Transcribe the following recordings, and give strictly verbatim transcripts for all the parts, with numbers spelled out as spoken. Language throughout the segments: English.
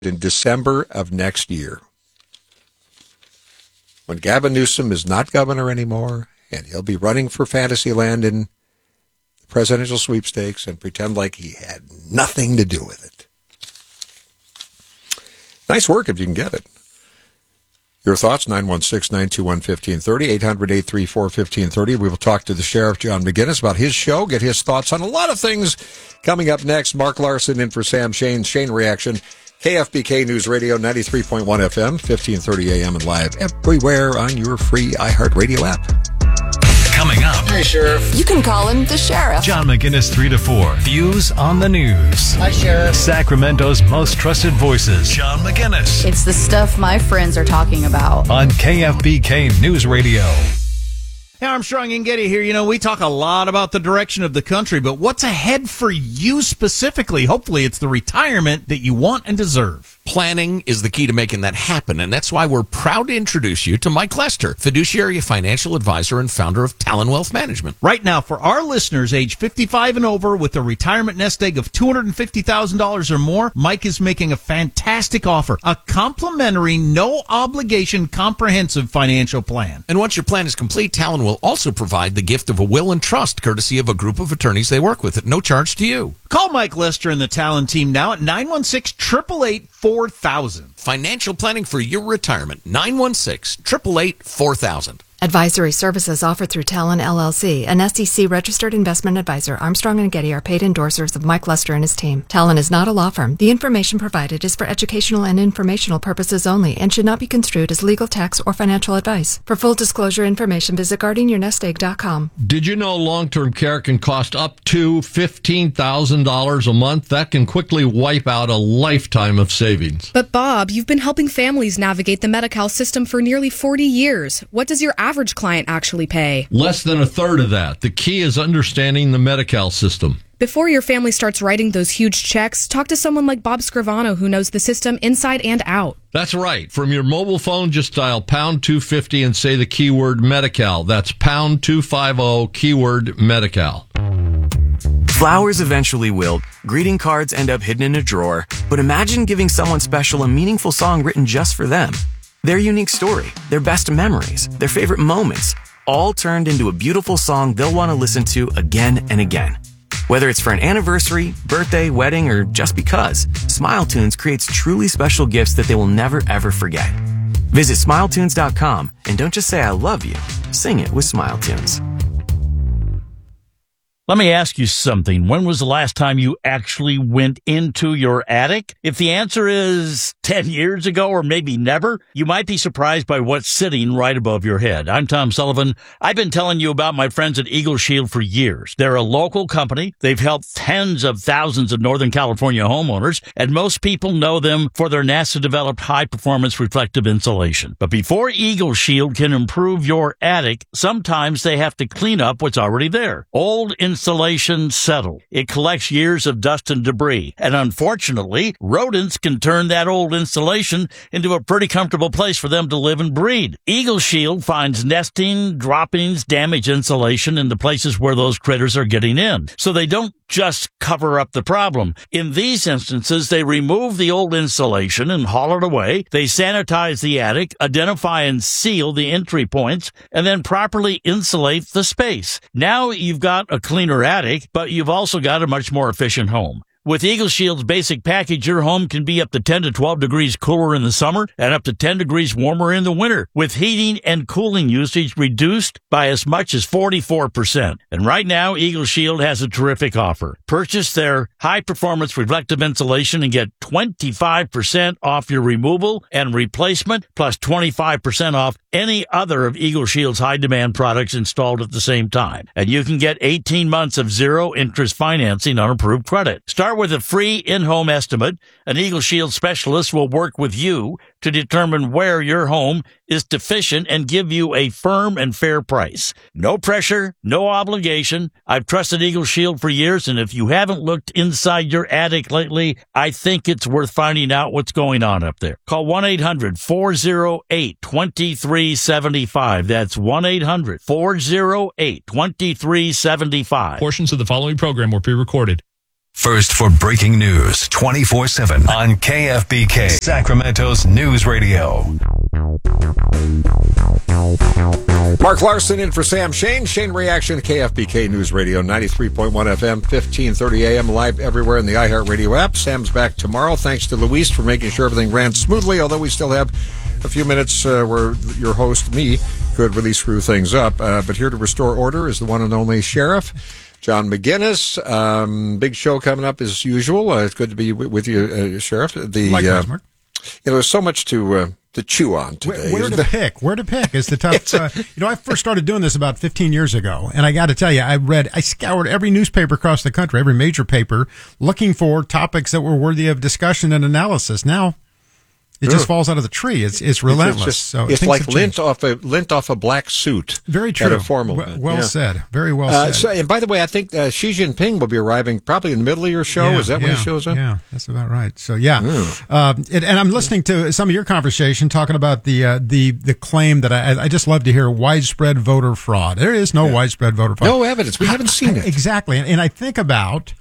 in December of next year, when Gavin Newsom is not governor anymore, and he'll be running for Fantasyland in the presidential sweepstakes and pretend like he had nothing to do with it. Nice work if you can get it. Your thoughts, nine one six, nine two one, one five three zero, eight hundred, eight three four, one five three zero. We will talk to the Sheriff, John McGinnis, about his show, get his thoughts on a lot of things coming up next. Mark Larson in for Sam Shane. Shane Reaction, K F B K News Radio, ninety-three point one F M, fifteen thirty A M, and live everywhere on your free iHeartRadio app. Coming up. Hey, Sheriff. You can call him the Sheriff. John McGinnis, three to four. Views on the news. Hi, Sheriff. Sacramento's most trusted voices. John McGinnis. It's the stuff my friends are talking about. On K F B K News Radio. Hey, Armstrong and Getty here. You know, we talk a lot about the direction of the country, but what's ahead for you specifically? Hopefully it's the retirement that you want and deserve. Planning is the key to making that happen, and that's why we're proud to introduce you to Mike Lester, fiduciary financial advisor and founder of Talon Wealth Management. Right now, for our listeners age fifty-five and over with a retirement nest egg of two hundred fifty thousand dollars or more, Mike is making a fantastic offer, a complimentary, no-obligation, comprehensive financial plan. And once your plan is complete, Talon will also provide the gift of a will and trust, courtesy of a group of attorneys they work with at no charge to you. Call Mike Lester and the Talon team now at nine one six, eight eight eight, four thousand. Financial planning for your retirement, nine one six, eight eight eight, four thousand. Advisory services offered through Talon L L C, an S E C-registered investment advisor. Armstrong and Getty are paid endorsers of Mike Lester and his team. Talon is not a law firm. The information provided is for educational and informational purposes only and should not be construed as legal, tax, or financial advice. For full disclosure information, visit guarding your nest egg dot com. Did you know long-term care can cost up to fifteen thousand dollars a month? That can quickly wipe out a lifetime of savings. But Bob, you've been helping families navigate the Medi-Cal system for nearly forty years. What does your average client actually pay? Less than a third of that. The key is understanding the Medi-Cal system. Before your family starts writing those huge checks, talk to someone like Bob Scrivano who knows the system inside and out. That's right. From your mobile phone, just dial pound two fifty and say the keyword Medi-Cal. That's pound two fifty, keyword Medi-Cal. Flowers eventually wilt, greeting cards end up hidden in a drawer, but imagine giving someone special a meaningful song written just for them. Their unique story, their best memories, their favorite moments, all turned into a beautiful song they'll want to listen to again and again. Whether it's for an anniversary, birthday, wedding, or just because, SmileTunes creates truly special gifts that they will never, ever forget. Visit smile tunes dot com and don't just say I love you, sing it with SmileTunes. Let me ask you something. When was the last time you actually went into your attic? If the answer is ten years ago or maybe never, you might be surprised by what's sitting right above your head. I'm Tom Sullivan. I've been telling you about my friends at Eagle Shield for years. They're a local company. They've helped tens of thousands of Northern California homeowners, and most people know them for their NASA-developed high-performance reflective insulation. But before Eagle Shield can improve your attic, sometimes they have to clean up what's already there. Old insulation Insulation settle. It collects years of dust and debris, and unfortunately, rodents can turn that old insulation into a pretty comfortable place for them to live and breed. Eagle Shield finds nesting, droppings, damaged insulation in the places where those critters are getting in, so they don't just cover up the problem. In these instances, they remove the old insulation and haul it away. They sanitize the attic, identify and seal the entry points, and then properly insulate the space. Now you've got a cleaner attic, but you've also got a much more efficient home. With Eagle Shield's basic package, your home can be up to ten to twelve degrees cooler in the summer and up to ten degrees warmer in the winter, with heating and cooling usage reduced by as much as forty-four percent. And right now, Eagle Shield has a terrific offer. Purchase their high-performance reflective insulation and get twenty-five percent off your removal and replacement, plus twenty-five percent off any other of Eagle Shield's high-demand products installed at the same time. And you can get eighteen months of zero-interest financing on approved credit. Start with a free in-home estimate. An Eagle Shield specialist will work with you to determine where your home is deficient and give you a firm and fair price. No pressure, no obligation. I've trusted Eagle Shield for years, and if you haven't looked inside your attic lately, I think it's worth finding out what's going on up there. Call one eight hundred, four oh eight, two three seven five. That's one eight hundred, four oh eight, two three seven five. Portions of the following program were pre-recorded. First for breaking news twenty-four seven on K F B K, Sacramento's News Radio. Mark Larson in for Sam Shane. Shane Reaction, K F B K News Radio, ninety-three point one F M, fifteen thirty A M, live everywhere in the iHeartRadio app. Sam's back tomorrow. Thanks to Luis for making sure everything ran smoothly, although we still have a few minutes uh, where your host, me, could really screw things up. Uh, but here to restore order is the one and only Sheriff John McGinnis. Um, big show coming up as usual. Uh, it's good to be w- with you, uh, Sheriff. The, Likewise, uh, Mark. You know, there's so much to uh, to chew on today. Where, where to pick? Where to pick is the tough. Uh, you know, I first started doing this about fifteen years ago, and I got to tell you, I read, I scoured every newspaper across the country, every major paper, looking for topics that were worthy of discussion and analysis. Now, it Sure. just falls out of the tree. It's it's relentless. It's, just, so it's things like have lint changed. off a lint off a black suit. Very true. At a formal well, event. well Yeah. said. Very well Uh, said. so, and by the way, I think uh, Xi Jinping will be arriving probably in the middle of your show. Yeah, Is that when yeah, he shows up? Yeah, that's about right. So yeah, Mm. uh, and, and I'm listening to some of your conversation talking about the uh, the the claim that I I just love to hear widespread voter fraud. There is no Yeah. widespread voter fraud. No evidence. We haven't seen it. Exactly, and, and I think about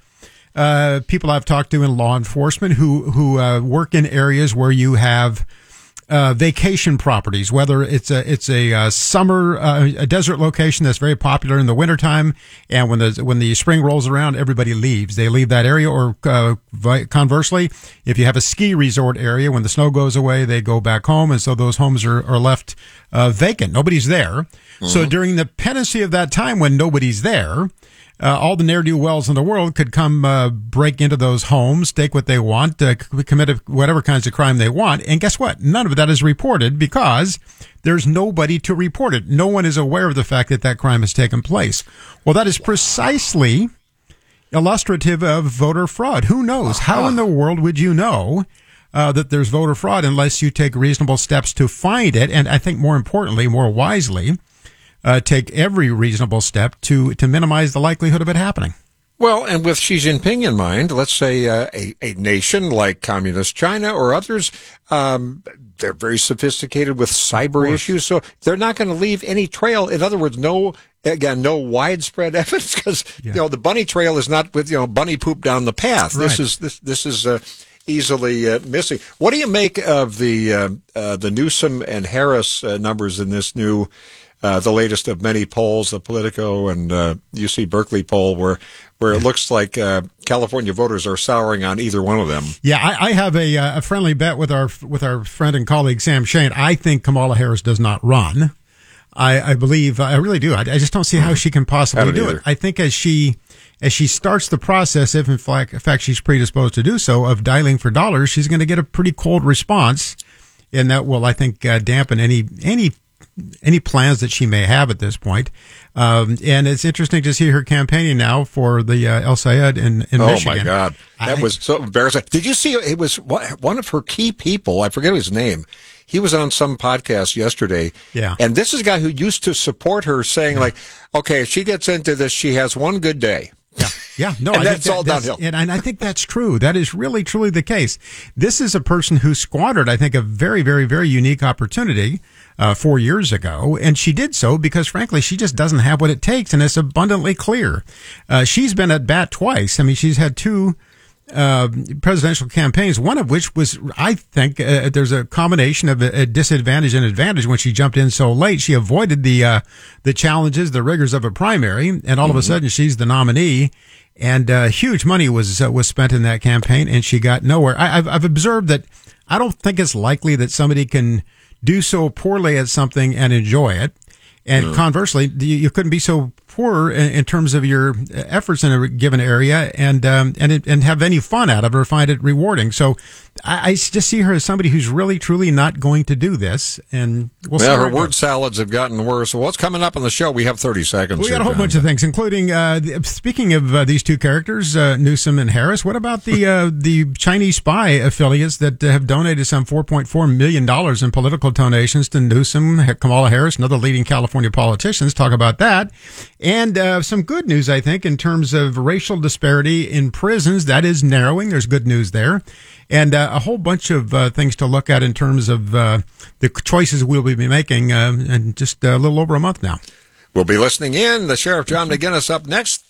uh, people I've talked to in law enforcement who who uh, work in areas where you have. Uh, vacation properties, whether it's a it's a uh, summer uh, a desert location that's very popular in the wintertime, and when the when the spring rolls around, everybody leaves. They leave that area, or uh, vi- conversely, if you have a ski resort area, when the snow goes away, they go back home, and so those homes are are left uh, vacant. Nobody's there. So during the pendency of that time when nobody's there. Uh, all the ne'er-do-wells in the world could come uh, break into those homes, take what they want, uh, c- commit whatever kinds of crime they want. And guess what? None of that is reported because there's nobody to report it. No one is aware of the fact that that crime has taken place. Well, that is precisely illustrative of voter fraud. Who knows? How in the world would you know uh, that there's voter fraud unless you take reasonable steps to find it? And I think more importantly, more wisely, Uh, take every reasonable step to, to minimize the likelihood of it happening. Well, and with Xi Jinping in mind, let's say uh, a, a nation like Communist China or others, um, they're very sophisticated with cyber issues, so they're not going to leave any trail. In other words, no, again, no widespread evidence because Yeah. you know the bunny trail is not with you know bunny poop down the path. This Right. is this this is uh, easily uh, missing. What do you make of the uh, uh, the Newsom and Harris uh, numbers in this new? Uh, the latest of many polls, the Politico and uh, U C Berkeley poll, where where it looks like uh, California voters are souring on either one of them. Yeah, I, I have a, uh, a friendly bet with our with our friend and colleague Sam Shane. I think Kamala Harris does not run. I, I believe I really do. I, I just don't see how she can possibly I don't do either. it. I think as she as she starts the process, if in fact, in fact she's predisposed to do so, of dialing for dollars, she's going to get a pretty cold response, and that will, I think, uh, dampen any any. any plans that she may have at this point. Um, and it's interesting to see her campaigning now for the uh, El Sayed in, in oh Michigan. my God, that I- was so embarrassing. Did you see? It was one of her key people. I forget his name. He was on some podcast yesterday. Yeah. And this is a guy who used to support her, saying like, "Okay, if she gets into this, she has one good day." Yeah, yeah, no, And I that's think all that's- downhill. And, and I think that's true. That is really, truly the case. This is a person who squandered, I think, a very, very, very unique opportunity uh, four years ago, and she did so because, frankly, she just doesn't have what it takes, and it's abundantly clear. Uh, she's been at bat twice. I mean, she's had two uh, presidential campaigns, one of which was, I think, uh, there's a combination of a, a disadvantage and advantage. When she jumped in so late, she avoided the uh, the challenges, the rigors of a primary, and all of a sudden she's the nominee. And uh, huge money was uh, was spent in that campaign, and she got nowhere. I, I've, I've observed that I don't think it's likely that somebody can do so poorly at something and enjoy it. And conversely, you, you couldn't be so poor in, in terms of your efforts in a given area and um, and it, and have any fun out of it or find it rewarding. So I, I just see her as somebody who's really truly not going to do this. And we'll see. Well, where her it word goes. salads have gotten worse. What's coming up on the show? We have thirty seconds. We here, got a whole John. bunch of things, including uh, the- speaking of uh, these two characters, uh, Newsom and Harris. What about the uh, the Chinese spy affiliates that uh, have donated some four point four million dollars in political donations to Newsom, Kamala Harris, and other leading California politicians? Talk about that, and uh, some good news, I think, in terms of racial disparity in prisons. That is narrowing. There's good news there, and uh, a whole bunch of uh, things to look at in terms of uh, the choices we'll be making uh, in just a little over a month now. We'll be listening in. The Sheriff John McGinnis up next.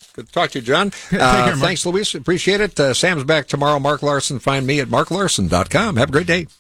Good to talk to you, John. Take Uh, care, Mark. thanks, Luis. Appreciate it. Uh, Sam's back tomorrow. Mark Larson. Find me at mark larson dot com. Have a great day.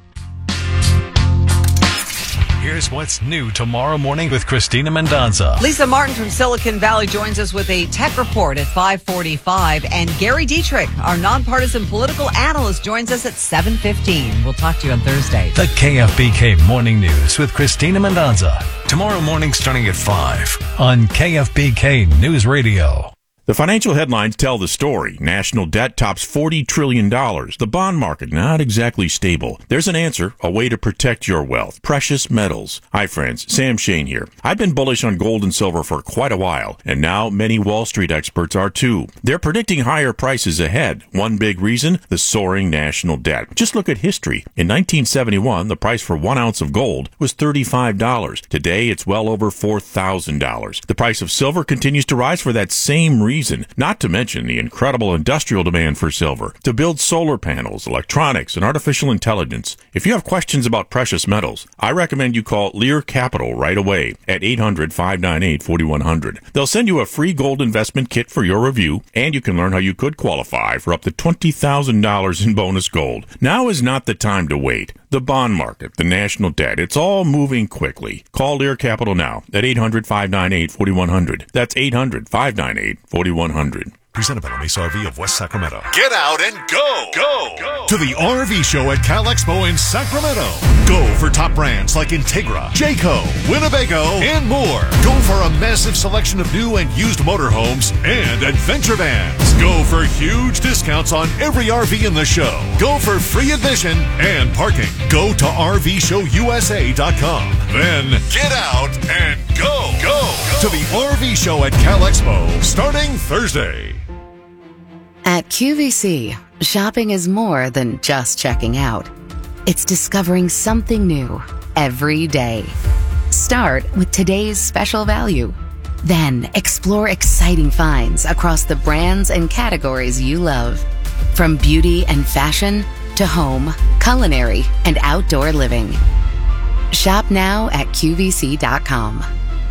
Here's what's new tomorrow morning with Christina Mendonza. Lisa Martin from Silicon Valley joins us with a tech report at five forty-five. And Gary Dietrich, our nonpartisan political analyst, joins us at seven fifteen. We'll talk to you on Thursday. The K F B K Morning News with Christina Mendonza. Tomorrow morning starting at five on K F B K News Radio. The financial headlines tell the story. National debt tops forty trillion dollars. The bond market not exactly stable. There's an answer, a way to protect your wealth. Precious metals. Hi friends, Sam Shane here. I've been bullish on gold and silver for quite a while, and now many Wall Street experts are too. They're predicting higher prices ahead. One big reason, the soaring national debt. Just look at history. In nineteen seventy-one, the price for one ounce of gold was thirty-five dollars. Today, it's well over four thousand dollars. The price of silver continues to rise for that same reason. Not to mention the incredible industrial demand for silver to build solar panels, electronics, and artificial intelligence. If you have questions about precious metals, I recommend you call Lear Capital right away at eight hundred, five nine eight, four one zero zero. They'll send you a free gold investment kit for your review, and you can learn how you could qualify for up to twenty thousand dollars in bonus gold. Now is not the time to wait. The bond market, the national debt, it's all moving quickly. Call Lear Capital now at eight hundred, five nine eight, four one zero zero. That's eight hundred, five nine eight, four one zero zero. Presented by Mesa R V of West Sacramento. Get out and go, go, go to the R V show at Cal Expo in Sacramento. Go for top brands like Integra, Jayco, Winnebago, and more. Go for a massive selection of new and used motorhomes and adventure vans. Go for huge discounts on every R V in the show. Go for free admission and parking. Go to R V show U S A dot com. Then get out and go, go, go to the R V show at Cal Expo starting Thursday. At Q V C, shopping is more than just checking out. It's discovering something new every day. Start with today's special value. Then explore exciting finds across the brands and categories you love. From beauty and fashion to home, culinary, and outdoor living. Shop now at Q V C dot com.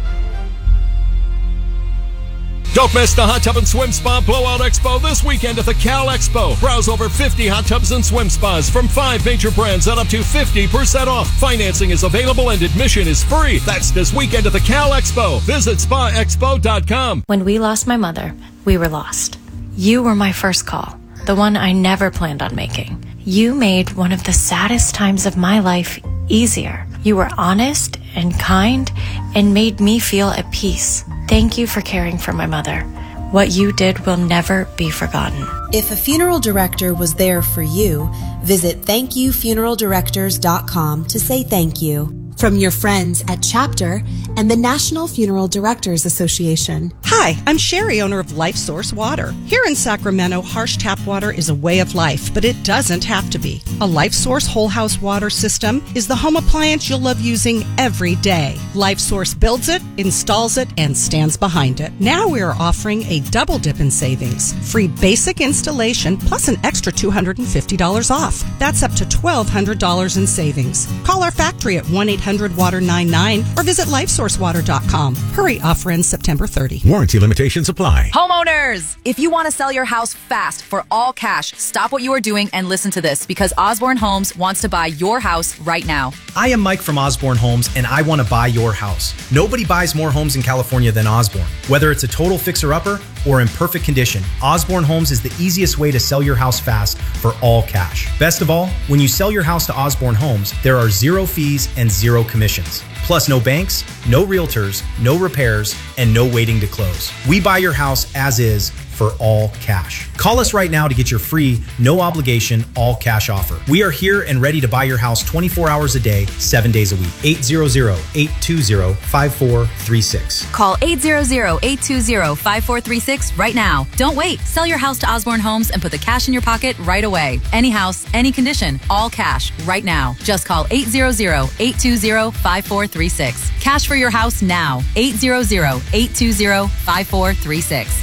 Don't miss the Hot Tub and Swim Spa Blowout Expo this weekend at the Cal Expo. Browse over fifty hot tubs and swim spas from five major brands at up to fifty percent off. Financing is available and admission is free. That's this weekend at the Cal Expo. Visit spa expo dot com. When we lost my mother, we were lost. You were my first call, the one I never planned on making. You made one of the saddest times of my life easier. You were honest and kind and made me feel at peace. Thank you for caring for my mother. What you did will never be forgotten. If a funeral director was there for you, visit thank you funeral directors dot com to say thank you. From your friends at Chapter and the National Funeral Directors Association. Hi, I'm Sherry, owner of Life Source Water. Here in Sacramento, harsh tap water is a way of life, but it doesn't have to be. A Life Source whole house water system is the home appliance you'll love using every day. Life Source builds it, installs it, and stands behind it. Now we are offering a double dip in savings. Free basic installation plus an extra two hundred fifty dollars off. That's up to twelve hundred dollars in savings. Call our factory at one eight hundred water nine nine or visit life source water dot com. Hurry, offer ends September thirtieth. Warranty limitations apply. Homeowners, if you want to sell your house fast for all cash, stop what you are doing and listen to this because Osborne Homes wants to buy your house right now. I am Mike from Osborne Homes and I want to buy your house. Nobody buys more homes in California than Osborne. Whether it's a total fixer-upper or in perfect condition, Osborne Homes is the easiest way to sell your house fast for all cash. Best of all, when you sell your house to Osborne Homes, there are zero fees and zero commissions. Plus no banks, no realtors, no repairs, and no waiting to close. We buy your house as is for all cash. Call us right now to get your free, no obligation, all cash offer. We are here and ready to buy your house twenty-four hours a day, seven days a week. eight hundred, eight two zero, five four three six. Call eight hundred, eight two zero, five four three six right now. Don't wait. Sell your house to Osborne Homes and put the cash in your pocket right away. Any house, any condition, all cash right now. Just call eight hundred, eight two zero, five four three six. Cash for your house now. eight hundred, eight two zero, five four three six.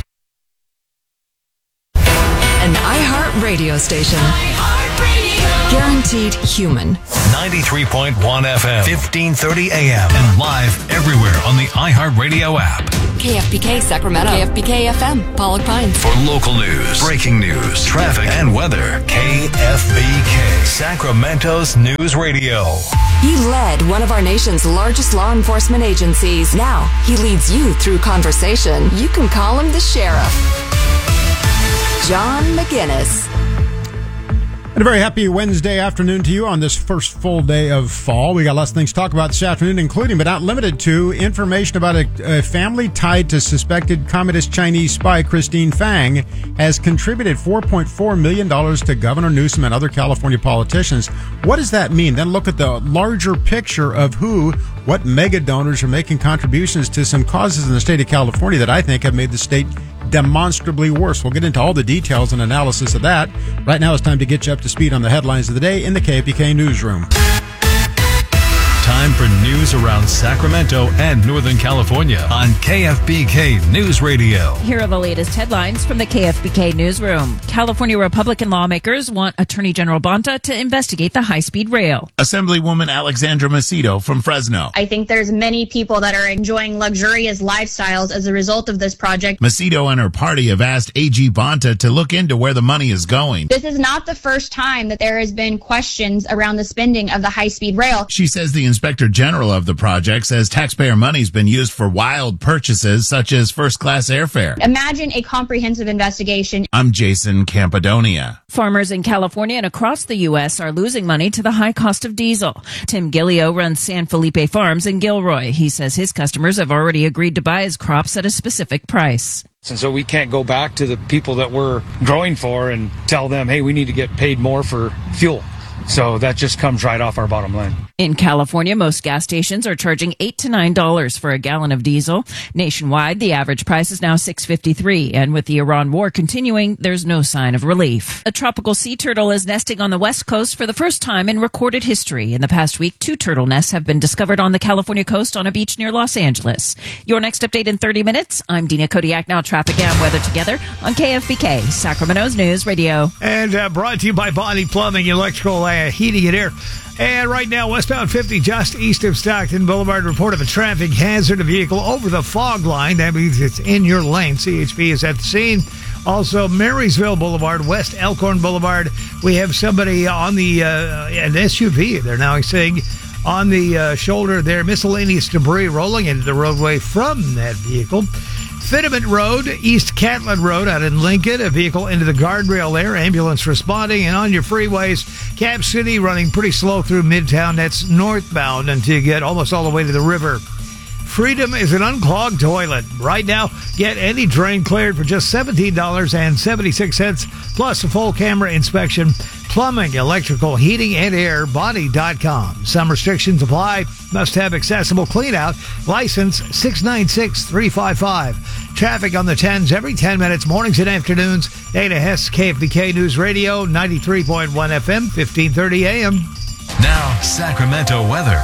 An iHeart radio station. Guaranteed human. ninety-three point one F M, fifteen thirty A M, and live everywhere on the iHeartRadio app. K F B K Sacramento, K F B K F M, Pollock Pines. For local news, breaking news, traffic, and weather, K F B K, Sacramento's News Radio. He led one of our nation's largest law enforcement agencies. Now he leads you through conversation. You can call him the sheriff. John McGinnis. And a very happy Wednesday afternoon to you on this first full day of fall. We got lots of things to talk about this afternoon, including, but not limited to, information about a, a family tied to suspected communist Chinese spy Christine Fang has contributed four point four million dollars to Governor Newsom and other California politicians. What does that mean? Then look at the larger picture of who, what mega donors are making contributions to some causes in the state of California that I think have made the state demonstrably worse. We'll get into all the details and analysis of that. Right now it's time to get you up to speed on the headlines of the day in the K F B K newsroom. Time for news around Sacramento and Northern California on K F B K News Radio. Here are the latest headlines from the K F B K newsroom. California Republican lawmakers want Attorney General Bonta to investigate the high-speed rail. Assemblywoman Alexandra Macedo from Fresno. I think there's many people that are enjoying luxurious lifestyles as a result of this project. Macedo and her party have asked A G Bonta to look into where the money is going. This is not the first time that there has been questions around the spending of the high-speed rail. She says the Inspector General of the project says taxpayer money's been used for wild purchases such as first-class airfare. Imagine a comprehensive investigation. I'm Jason Campadonia. Farmers in California and across the U S are losing money to the high cost of diesel. Tim Gillio runs San Felipe Farms in Gilroy. He says his customers have already agreed to buy his crops at a specific price. And so we can't go back to the people that we're growing for and tell them, hey, we need to get paid more for fuel. So that just comes right off our bottom line. In California, most gas stations are charging eight to nine dollars for a gallon of diesel. Nationwide, the average price is now six fifty-three, and with the Iran war continuing, there's no sign of relief. A tropical sea turtle is nesting on the west coast for the first time in recorded history. In the past week, two turtle nests have been discovered on the California coast on a beach near Los Angeles. Your next update in thirty minutes. I'm Dina Kodiak. Now traffic and weather together on K F B K, Sacramento's News Radio. And uh, brought to you by Bonnie Plumbing, Electrical uh, Heating and Air. And right now, westbound fifty just east of Stockton Boulevard, report of a traffic hazard, a vehicle over the fog line. That means it's in your lane. C H P is at the scene. Also, Marysville Boulevard, West Elkhorn Boulevard. We have somebody on the, uh, an S U V, they're now saying, on the uh, shoulder there. Miscellaneous debris rolling into the roadway from that vehicle. Fitterman Road, East Catlin Road out in Lincoln, a vehicle into the guardrail there, ambulance responding. And on your freeways, Cap City running pretty slow through Midtown. That's northbound until you get almost all the way to the river. Freedom is an unclogged toilet. Right now, get any drain cleared for just seventeen dollars and seventy-six cents, plus a full camera inspection. Plumbing, electrical, heating, and air, Bonnie dot com. Some restrictions apply. Must have accessible cleanout. License six nine six three five five. Traffic on the tens every ten minutes, mornings and afternoons. Dana Hess, K F B K News Radio, ninety-three point one F M, fifteen thirty A M. Now, Sacramento weather.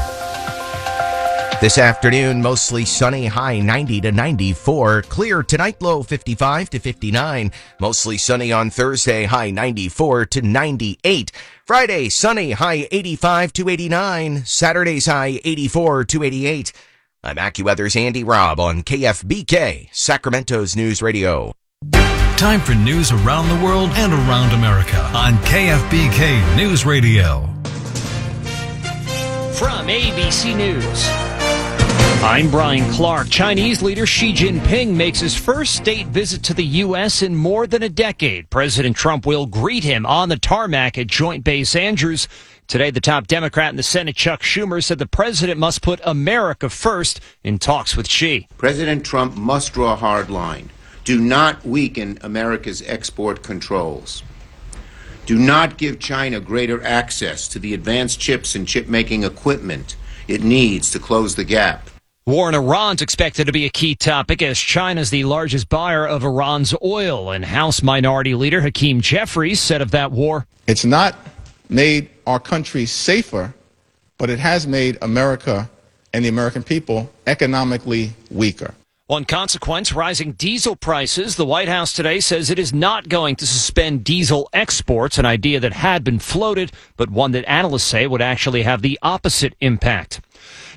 This afternoon, mostly sunny, high ninety to ninety-four. Clear tonight, low fifty-five to fifty-nine. Mostly sunny on Thursday, high ninety-four to ninety-eight. Friday, sunny, high eighty-five to eighty-nine. Saturday's high eighty-four to eighty-eight. I'm AccuWeather's Andy Robb on K F B K, Sacramento's News Radio. Time for news around the world and around America on K F B K News Radio. From A B C News, I'm Brian Clark. Chinese leader Xi Jinping makes his first state visit to the U S in more than a decade. President Trump will greet him on the tarmac at Joint Base Andrews. Today, the top Democrat in the Senate, Chuck Schumer, said the president must put America first in talks with Xi. President Trump must draw a hard line. Do not weaken America's export controls. Do not give China greater access to the advanced chips and chip-making equipment it needs to close the gap. War in Iran's expected to be a key topic as China's the largest buyer of Iran's oil. And House Minority Leader Hakeem Jeffries said of that war, "It's not made our country safer, but it has made America and the American people economically weaker." One consequence, rising diesel prices. The White House today says it is not going to suspend diesel exports, an idea that had been floated, but one that analysts say would actually have the opposite impact.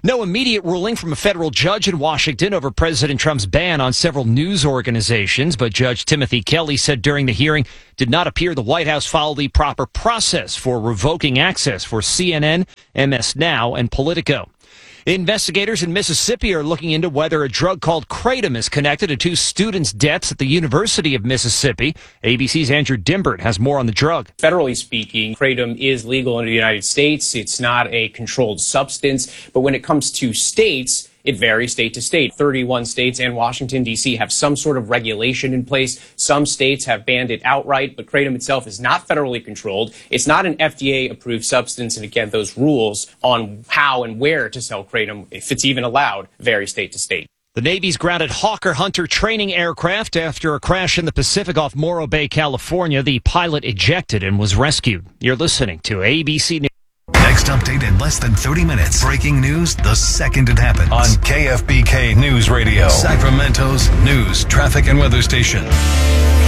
No immediate ruling from a federal judge in Washington over President Trump's ban on several news organizations, but Judge Timothy Kelly said during the hearing did not appear the White House followed the proper process for revoking access for C N N, M S Now, and Politico. Investigators in Mississippi are looking into whether a drug called Kratom is connected to two students' deaths at the University of Mississippi. A B C's Andrew Dimbert has more on the drug. Federally speaking, Kratom is legal in the United States. It's not a controlled substance. But when it comes to states, it varies state to state. thirty-one states and Washington, D C have some sort of regulation in place. Some states have banned it outright, but Kratom itself is not federally controlled. It's not an F D A-approved substance. And again, those rules on how and where to sell Kratom, if it's even allowed, vary state to state. The Navy's grounded Hawker Hunter training aircraft after a crash in the Pacific off Morro Bay, California. The pilot ejected and was rescued. You're listening to A B C News. Next update in less than thirty minutes. Breaking news the second it happens. On K F B K News Radio, Sacramento's news, traffic, and weather station.